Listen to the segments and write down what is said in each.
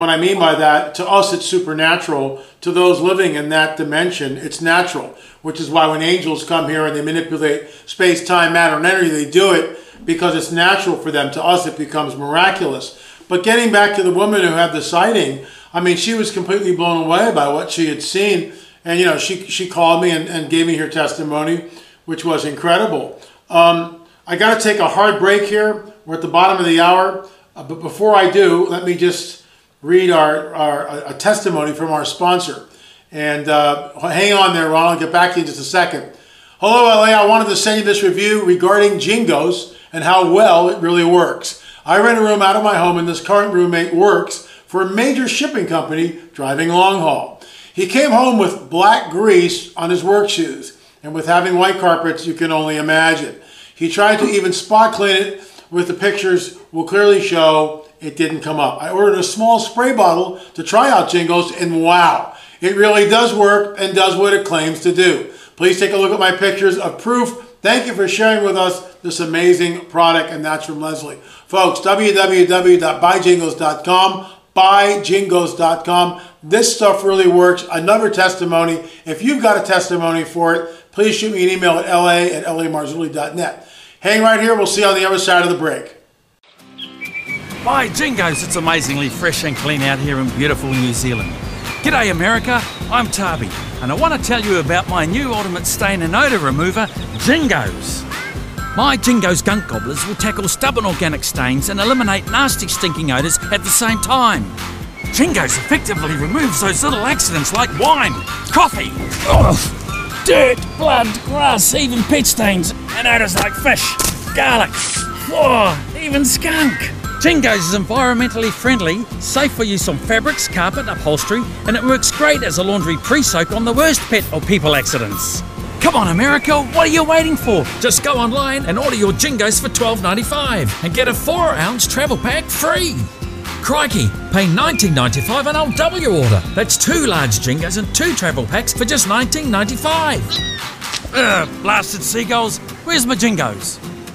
What I mean by that, to us it's supernatural. To those living in that dimension, it's natural, which is why when angels come here and they manipulate space, time, matter, and energy, they do it because it's natural for them. To us, it becomes miraculous. But getting back to the woman who had the sighting, I mean, she was completely blown away by what she had seen. And, you know, she called me and gave me her testimony, which was incredible. I got to take a hard break here. We're at the bottom of the hour. But before I do, let me just read a testimony from our sponsor. And hang on there, Ron. I'll get back to you in just a second. Hello, LA. I wanted to send you this review regarding Jingos and how well it really works. I rent a room out of my home, and this current roommate works for a major shipping company driving long haul. He came home with black grease on his work shoes, and with having white carpets, you can only imagine. He tried to even spot clean it with the pictures will clearly show it didn't come up. I ordered a small spray bottle to try out Jingos, and wow, it really does work and does what it claims to do. Please take a look at my pictures of proof. Thank you for sharing with us this amazing product, and that's from Leslie. Folks, www.buyjingos.com, buyjingos.com. This stuff really works. Another testimony. If you've got a testimony for it, please shoot me an email at la@lamarzulli.net. Hang right here. We'll see you on the other side of the break. Buy Jingos. It's amazingly fresh and clean out here in beautiful New Zealand. G'day America, I'm Tabi, and I want to tell you about my new ultimate stain and odour remover, Jingos. My Jingos gunk gobblers will tackle stubborn organic stains and eliminate nasty stinking odours at the same time. Jingos effectively removes those little accidents like wine, coffee, dirt, blood, grass, even pet stains, and odours like fish, garlic, even skunk. Jingos is environmentally friendly, safe for use on fabrics, carpet, upholstery, and it works great as a laundry pre-soak on the worst pet or people accidents. Come on America, what are you waiting for? Just go online and order your Jingos for $12.95 and get a 4-ounce travel pack free. Crikey, pay $19.95 and I'll double your order. That's 2 large Jingos and 2 travel packs for just $19.95. Blasted seagulls, where's my Jingos?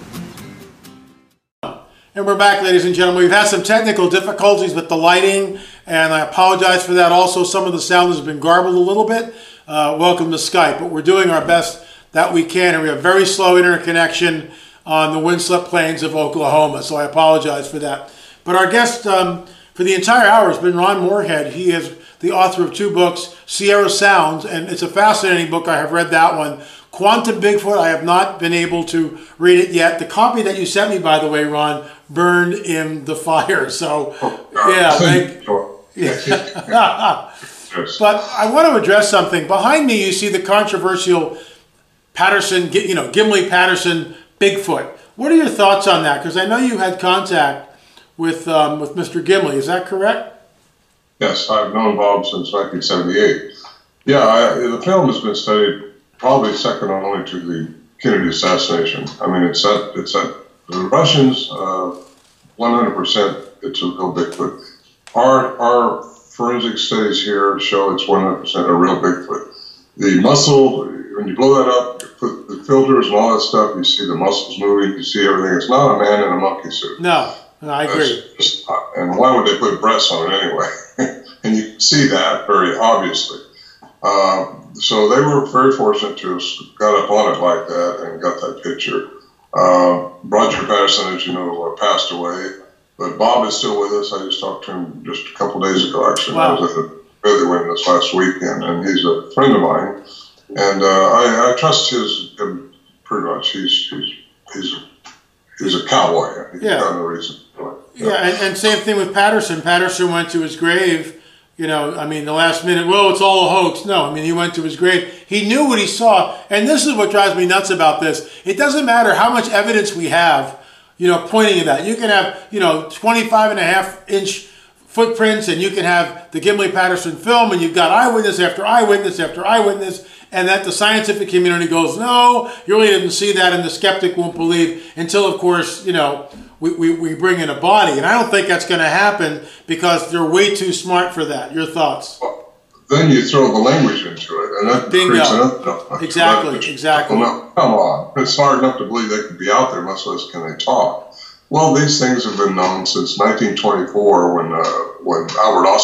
And we're back, ladies and gentlemen. We've had some technical difficulties with the lighting, and I apologize for that. Also, some of the sound has been garbled a little bit. Welcome to Skype, but we're doing our best that we can, and we have very slow interconnection on the windswept plains of Oklahoma, so I apologize for that. But our guest for the entire hour has been Ron Morehead. He is the author of 2 books, Sierra Sounds, and it's a fascinating book. I have read that one. Quantum Bigfoot, I have not been able to read it yet. The copy that you sent me, by the way, Ron, burned in the fire. So, yeah. But I want to address something. Behind me, you see the controversial Patterson, Gimli Patterson Bigfoot. What are your thoughts on that? Because I know you had contact with Mr. Gimli. Is that correct? Yes, I've known Bob since 1978. Yeah, the film has been studied probably second only to the Kennedy assassination. I mean, it's that the Russians, 100%, it's a real Bigfoot. Our forensic studies here show it's 100% a real Bigfoot. The muscle, when you blow that up, you put the filters and all that stuff, you see the muscles moving, you see everything. It's not a man in a monkey suit. No, I agree. And why would they put breasts on it anyway? And you can see that very obviously. So they were very fortunate to have got up on it like that and got that picture. Roger Patterson, as you know, passed away, but Bob is still with us. I just talked to him just a couple days ago, actually. Wow. I was at the Feather Wing this last weekend, and he's a friend of mine. And I trust him pretty much. He's a cowboy. He's got no reason for it. Yeah, and same thing with Patterson. Patterson went to his grave. The last minute, well, it's all a hoax. No, he went to his grave. He knew what he saw. And this is what drives me nuts about this. It doesn't matter how much evidence we have, pointing at that. You can have, 25.5-inch footprints, and you can have the Gimli Patterson film, and you've got eyewitness after eyewitness after eyewitness, and that the scientific community goes, no, you really didn't see that, and the skeptic won't believe until, of course, we bring in a body. And I don't think that's going to happen because they're way too smart for that. Your thoughts? Well, then you throw the language into it, and that creates another. Exactly. Well, come on. It's hard enough to believe they could be out there, much less can they talk. Well, these things have been known since 1924 when Albert